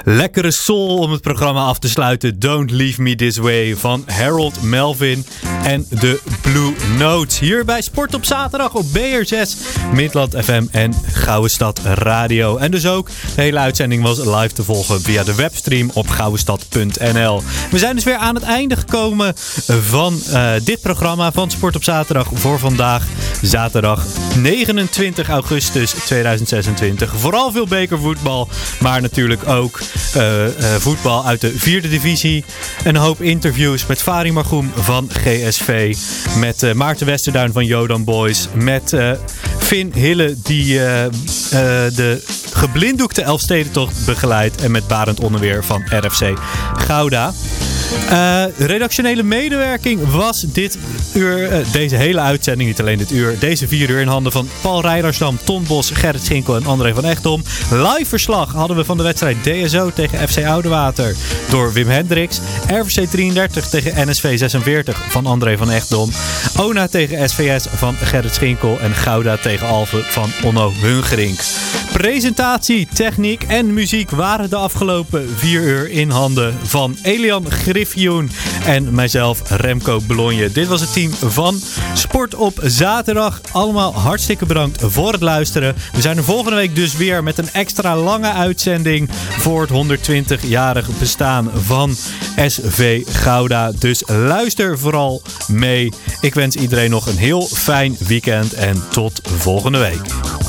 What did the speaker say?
Lekkere soul om het programma af te sluiten. Don't Leave Me This Way van Harold Melvin en de Blue Notes. Hier bij Sport op zaterdag op BR6, Midland FM en Gouwestad Radio. En dus ook de hele uitzending was live te volgen via de webstream op gouwestad.nl. We zijn dus weer aan het einde gekomen van dit programma van Sport op zaterdag voor vandaag. Zaterdag 29 augustus 2026. Vooral veel bekervoetbal, maar natuurlijk ook voetbal uit de 4e divisie. Een hoop interviews met Fari Margoem van GSV. Met Maarten Westerduin van Jodan Boys. Met Finn Hille die de geblinddoekte Elfstedentocht begeleidt. En met Barend Onderweer van RFC Gouda. Redactionele medewerking was dit uur, deze hele uitzending, niet alleen dit uur, deze 4 uur in handen van Paul Rijdersdam, Ton Bos, Gerrit Schinkel en André van Echtdom. Live verslag hadden we van de wedstrijd DSO tegen FC Oudewater door Wim Hendricks. RVC 33 tegen NSV 46 van André van Echtdom. ONA tegen SVS van Gerrit Schinkel en Gouda tegen Alphen van Onno Hungerink. Presentatie, techniek en muziek waren de afgelopen 4 uur in handen van Elian Griffioen en mijzelf Remco Bologna. Dit was het team van Sport op zaterdag. Allemaal hartstikke bedankt voor het luisteren. We zijn er volgende week dus weer met een extra lange uitzending voor het 120-jarig bestaan van SV Gouda. Dus luister vooral mee. Ik wens iedereen nog een heel fijn weekend en tot volgende week.